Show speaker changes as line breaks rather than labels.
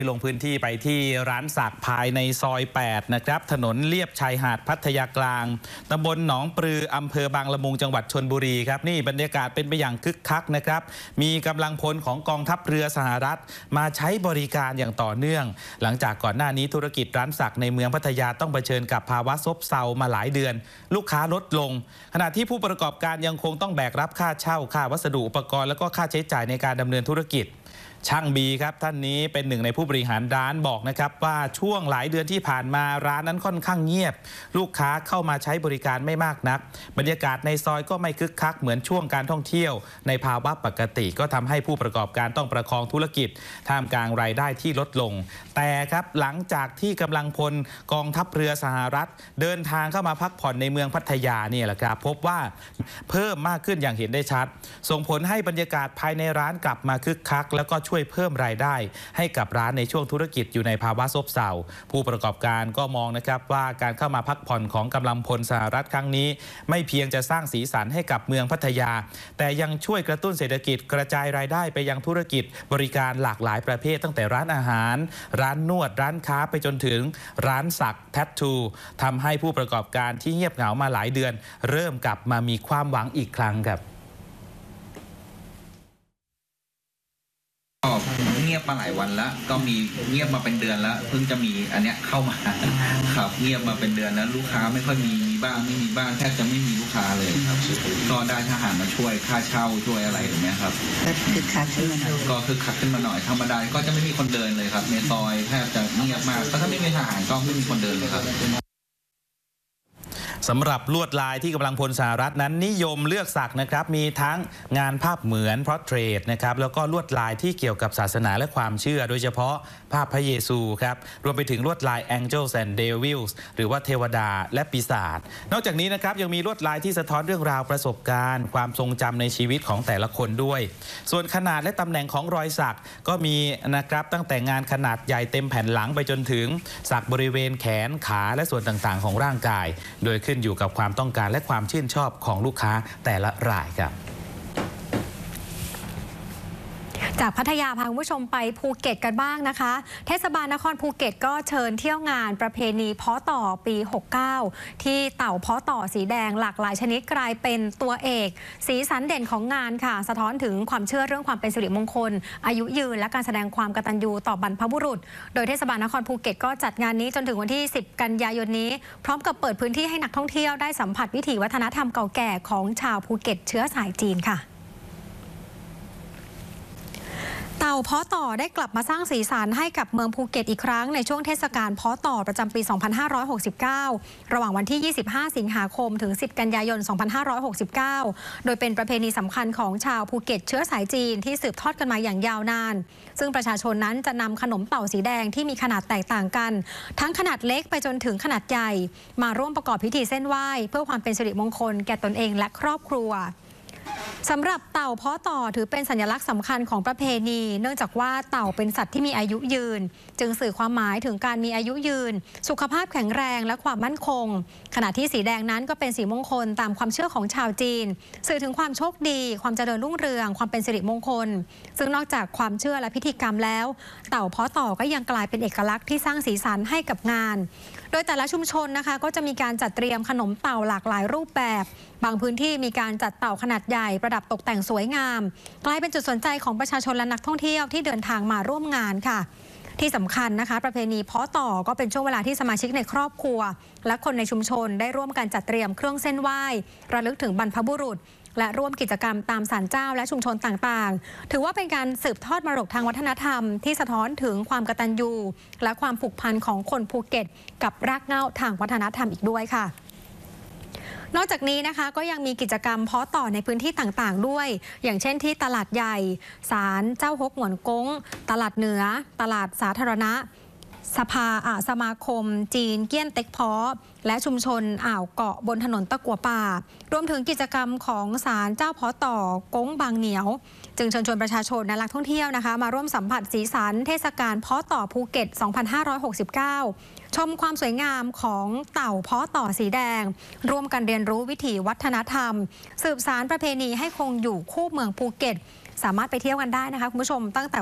ลงพื้นที่ไปที่ร้านสักภายในซอย 8 นะครับถนนเลียบชายหาดพัทยากลางตำบลหนองปลืออำเภอบางละมุงจังหวัดชลบุรีครับนี่บรรยากาศเป็นไปอย่างคึกคักนะครับมีกำลังพลของกองทัพเรือสหรัฐมาใช้บริการอย่างต่อเนื่องหลังจากก่อนหน้านี้ธุรกิจร้านสักในเมืองพัทยาต้องเผชิญกับภาวะซบเซามาหลายเดือนลูกค้าลดลงขณะที่ผู้ประกอบการยังคงต้องแบกรับค่าเช่าค่าวัสดุอุปกรณ์และก็ค่าใช้จ่ายในการดำเนินธุรกิจช่างบีครับท่านนี้เป็นหนึ่งในผู้บริหารร้านบอกนะครับว่าช่วงหลายเดือนที่ผ่านมาร้านนั้นค่อนข้างเงียบลูกค้าเข้ามาใช้บริการไม่มากนักบรรยากาศในซอยก็ไม่คึกคักเหมือนช่วงการท่องเที่ยวในภาวะปกติก็ทำให้ผู้ประกอบการต้องประคองธุรกิจท่ามกลางรายได้ที่ลดลงแต่ครับหลังจากที่กำลังพลกองทัพเรือสหรัฐเดินทางเข้ามาพักผ่อนในเมืองพัทยาเนี่ยแหละครับพบว่าเพิ่มมากขึ้นอย่างเห็นได้ชัดส่งผลให้บรรยากาศภายในร้านกลับมาคึกคักแล้วก็ช่วยเพิ่มรายได้ให้กับร้านในช่วงธุรกิจอยู่ในภาวะซบเซาผู้ประกอบการก็มองนะครับว่าการเข้ามาพักผ่อนของกำลังพลสหรัฐครั้งนี้ไม่เพียงจะสร้างสีสันให้กับเมืองพัทยาแต่ยังช่วยกระตุ้นเศรษฐกิจกระจายรายได้ไปยังธุรกิจบริการหลากหลายประเภทตั้งแต่ร้านอาหารร้านนวดร้านค้าไปจนถึงร้านสักแทททูทำให้ผู้ประกอบการที่เงียบเหงามาหลายเดือนเริ่มกลับมามีความหวังอีกครั้งครับ
เงียบมาหลายวันแล้วก็มีเงียบมาเป็นเดือนแล้วเพิ่งจะมีอันเนี้ยเข้ามาครับเงียบมาเป็นเดือนแล้วลูกค้าไม่ค่อยมีบ้างไม่มีบ้างแทบจะไม่มีลูกค้าเลยครับก็ได้ทหารมาช่วยค่าเช่าช่วยอะไรอย่างเงี้ยครับ
ก็คือคักขึ้นมาหน่อย
ก็คือคักขึ้นมาหน่อยธรรมดาก็จะไม่มีคนเดินเลยครับในซอยแทบจะเงียบมากก็ถ้าไม่มีทหารก็ไม่มีคนเดินเลยครับ
สำหรับลวดลายที่กำลังพลสหรัฐนั้นนิยมเลือกสักนะครับมีทั้งงานภาพเหมือนพอร์เทรตนะครับแล้วก็ลวดลายที่เกี่ยวกับศาสนาและความเชื่อโดยเฉพาะภาพพระเยซูครับรวมไปถึงลวดลาย Angels and Devils หรือว่าเทวดาและปีศาจนอกจากนี้นะครับยังมีลวดลายที่สะท้อนเรื่องราวประสบการณ์ความทรงจำในชีวิตของแต่ละคนด้วยส่วนขนาดและตำแหน่งของรอยสักก็มีนะครับตั้งแต่งานขนาดใหญ่เต็มแผ่นหลังไปจนถึงสักบริเวณแขนขาและส่วนต่างๆของร่างกายโดยขึ้นอยู่กับความต้องการและความชื่นชอบของลูกค้าแต่ละรายครับ
จากพัทยาพาคุณผู้ชมไปภูเก็ตกันบ้างนะคะเทศบาลนครภูเก็ตก็เชิญเที่ยวงานประเพณีเพาะต่อปี 69ที่เต่าเพาะต่อสีแดงหลากหลายชนิดกลายเป็นตัวเอกสีสันเด่นของงานค่ะสะท้อนถึงความเชื่อเรื่องความเป็นสิริมงคลอายุยืนและการแสดงความกตัญญูต่อบรรพบุรุษโดยเทศบาลนครภูเก็ตก็จัดงานนี้จนถึงวันที่ 10 กันยายนนี้พร้อมกับเปิดพื้นที่ให้นักท่องเที่ยวได้สัมผัสวิถีวัฒนธรรมเก่าแก่ของชาวภูเก็ตเชื้อสายจีนค่ะเต่าเพาะต่อได้กลับมาสร้างสีสันให้กับเมืองภูเก็ตอีกครั้งในช่วงเทศกาลเพาะต่อประจำปี 2569 ระหว่างวันที่ 25 สิงหาคมถึง 10 กันยายน 2569 โดยเป็นประเพณีสำคัญของชาวภูเก็ตเชื้อสายจีนที่สืบทอดกันมาอย่างยาวนานซึ่งประชาชนนั้นจะนำขนมเต่าสีแดงที่มีขนาดแตกต่างกันทั้งขนาดเล็กไปจนถึงขนาดใหญ่มาร่วมประกอบพิธีเส้นไหว้เพื่อความเป็นสิริมงคลแก่ตนเองและครอบครัวสำหรับเต่าเพาะต่อถือเป็นสัญลักษณ์สำคัญของประเพณีเนื่องจากว่าเต่าเป็นสัตว์ที่มีอายุยืนจึงสื่อความหมายถึงการมีอายุยืนสุขภาพแข็งแรงและความมั่นคงขณะที่สีแดงนั้นก็เป็นสีมงคลตามความเชื่อของชาวจีนสื่อถึงความโชคดีความเจริญรุ่งเรืองความเป็นสิริมงคลซึ่งนอกจากความเชื่อและพิธีกรรมแล้วเต่าเพาะต่อก็ยังกลายเป็นเอกลักษณ์ที่สร้างสีสันให้กับงานโดยแต่ละชุมชนนะคะก็จะมีการจัดเตรียมขนมเต่าหลากหลายรูปแบบบางพื้นที่มีการจัดเต่าขนาดใหญ่ประดับตกแต่งสวยงามกลายเป็นจุดสนใจของประชาชนและนักท่องเที่ยวที่เดินทางมาร่วมงานค่ะที่สำคัญนะคะประเพณีเพาะต่อก็เป็นช่วงเวลาที่สมาชิกในครอบครัวและคนในชุมชนได้ร่วมกันจัดเตรียมเครื่องเส้นไหว้ระลึกถึงบรรพบุรุษและร่วมกิจกรรมตามศาลเจ้าและชุมชนต่างๆถือว่าเป็นการสืบทอดมรดกทางวัฒนธรรมที่สะท้อนถึงความกตัญญูและความผูกพันของคนภูเก็ตกับรากเหง้าทางวัฒนธรรมอีกด้วยค่ะนอกจากนี้นะคะก็ยังมีกิจกรรมเพาะต่อในพื้นที่ต่างๆด้วยอย่างเช่นที่ตลาดใหญ่ศาลเจ้าฮกหวนกงตลาดเหนือตลาดสาธารณะสมาคมจีนเกี้ยนเต็กเพาะและชุมชนอ่าวเกาะบนถนนตะกั่วป่ารวมถึงกิจกรรมของศาลเจ้าเพาะต่อกงบางเหนียวจึงเชิญชวนประชาชนและนักท่องเที่ยวนะคะมาร่วมสัมผัสสีสันเทศกาลเพาะต่อภูเก็ต 2569 ชมความสวยงามของเต่าเพาะต่อสีแดงร่วมกันเรียนรู้วิถีวัฒนธรรมสืบสานประเพณีให้คงอยู่คู่เมืองภูเก็ตสามารถไปเที่ยวกันได้นะคะคุณผู้ชมตั้งแต่